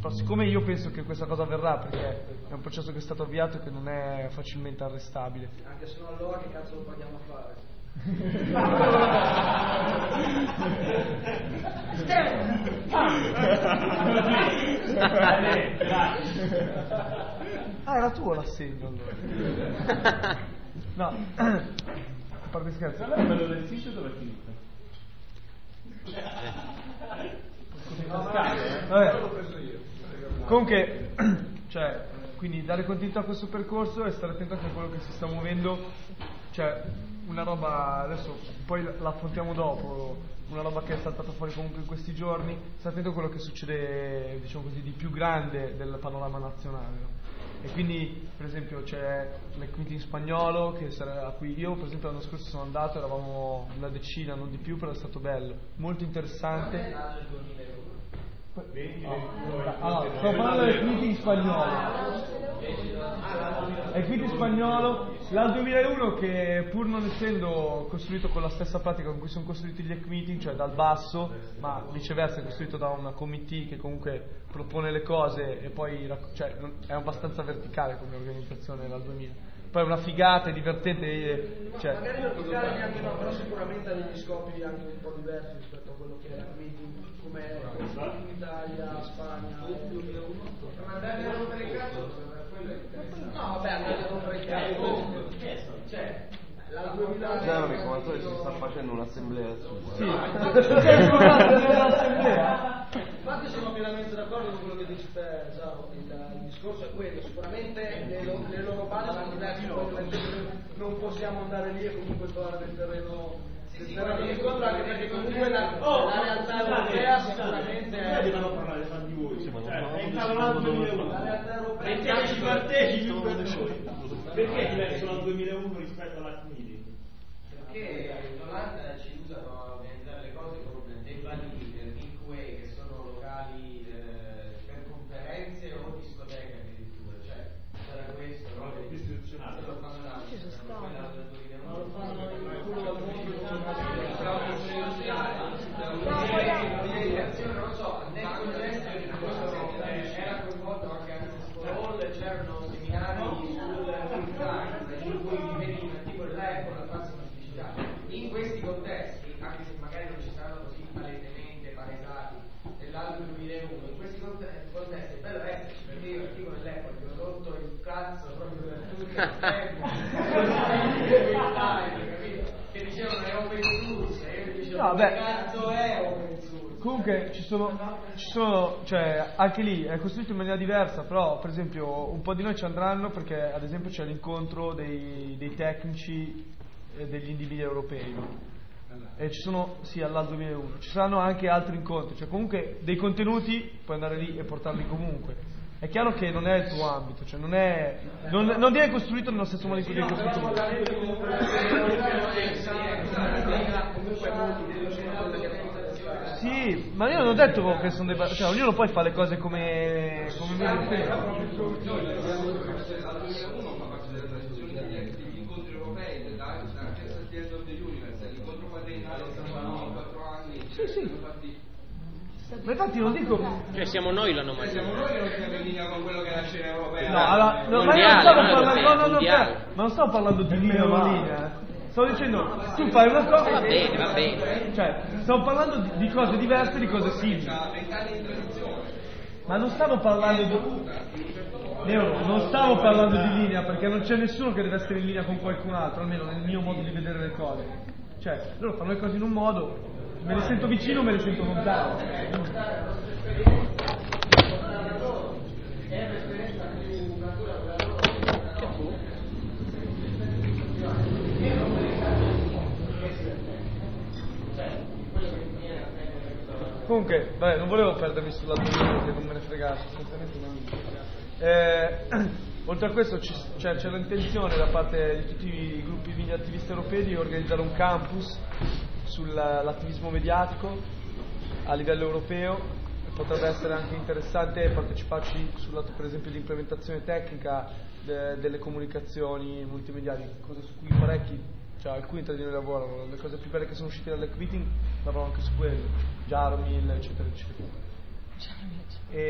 però siccome io penso che questa cosa avverrà, perché è un processo che è stato avviato e che non è facilmente arrestabile. Anche se no allora che cazzo lo paghiamo a fare? Era tuo l'assegno allora. No, a parte scherzi. Allora quello del sito dove è finito? Vabbè. Comunque, cioè, quindi dare continuità a questo percorso e stare attento anche a quello che si sta muovendo, cioè una roba, adesso poi la affrontiamo dopo, una roba che è saltata fuori comunque in questi giorni, stare attento a quello che succede, diciamo così, di più grande del panorama nazionale, no? E quindi per esempio c'è l'Equity in spagnolo a cui io per esempio l'anno scorso sono andato, eravamo una decina, non di più, però è stato bello, molto interessante. Allora, sto parlando dell'Equity in spagnolo. Equity spagnolo, l'Al 2001 che pur non essendo costruito con la stessa pratica con cui sono costruiti gli equity, cioè dal basso, ma viceversa è costruito da una committee che comunque propone le cose e poi cioè, è abbastanza verticale come organizzazione l'Al 2000. Poi è una figata, è divertente, cioè, magari verticale neanche no, però sicuramente ha degli scopi anche un po' diversi rispetto a quello che è la meeting come in Italia, Spagna. Ma andare a rompere il cazzo? No, vabbè, andare a rompere il cazzo. Cioè, la 2000. Già, come al solito si sta facendo un'assemblea su. Sì, un'assemblea. Infatti sono pienamente d'accordo con quello che dici te, Giaro. Il discorso è quello, sicuramente le loro basi sono diverse, non possiamo andare lì e comunque trovare del terreno. Incontro anche perché comunque la realtà europea sicuramente è. Devono parlare fra di voi. È incavolato il 2001. La realtà europea. Perché ci partecipi per noi? Perché è diverso dal 2001 rispetto alla community? Perché in Olanda ci usano a organizzare le cose con dei plani big way che sono locali per conferenze o discoteche addirittura, cioè c'era questo, no? Istituzionale. Se lo fanno là, Ma lo fanno il culo del mondo. non lo so, nel contesto era coinvolto anche Hall, c'erano seminari sul full time in cui veniva tipo l'Apple la falsa pubblicità. In questi contesti, anche se magari non ci saranno così palesemente palesati nell'anno 2001, in questi contesti è bello esserci, perché io l'articolo dell'Apple che ho rotto il cazzo proprio per tutti i tempi, capito? Che dicevano è open source, e io dicevo No, che cazzo è open source? Comunque ci sono, cioè anche lì è costruito in maniera diversa, però per esempio un po' di noi ci andranno perché ad esempio c'è l'incontro dei tecnici e degli individui europei, no? E ci sono, sì, all'Al 2001, ci saranno anche altri incontri, cioè comunque dei contenuti puoi andare lì e portarli comunque. È chiaro che non è il tuo ambito, cioè non viene costruito nello stesso modo in cui viene costruito. Sì, ma io non ho detto che sono dei... cioè ognuno poi fa le cose come meglio crede. Sì, sì. Ma infatti non dico... Cioè siamo noi l'anomalia. Siamo noi che non siamo in linea con quello che è la scena europea. No, allora, no, ma io non stavo parlando... ma non stavo parlando di linea o non linea. Stavo dicendo, tu fai una cosa... Va bene. Cioè, stavo parlando di cose diverse, di cose simili. Ma non stavo parlando di... non stavo parlando di linea, perché non c'è nessuno che deve essere in linea con qualcun altro, almeno nel mio modo di vedere le cose. Cioè, loro fanno le cose in un modo, me le sento vicino, me le sento lontano. Comunque, vabbè, non volevo perdermi sulla domanda che non me ne fregasse, assolutamente non. Oltre a questo c'è l'intenzione da parte di tutti i gruppi di attivisti europei di organizzare un campus sull'attivismo mediatico a livello europeo. Potrebbe essere anche interessante parteciparci sul lato per esempio di implementazione tecnica delle comunicazioni multimediali, cosa su cui parecchi, cioè alcuni tra di noi lavorano, le cose più belle che sono uscite dall'Equiting lavorano anche su quello, Jaromil eccetera eccetera.